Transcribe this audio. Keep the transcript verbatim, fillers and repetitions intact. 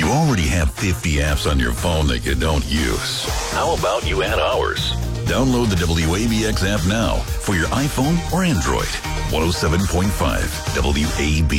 You already have fifty apps on your phone that you don't use. How about you add ours? Download the W A B X app now for your iPhone or Android. one oh seven point five W A B